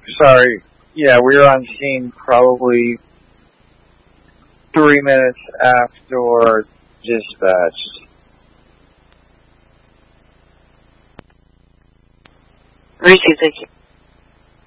Sorry. Yeah, we were on scene probably 3 minutes after dispatch. Received, thank you.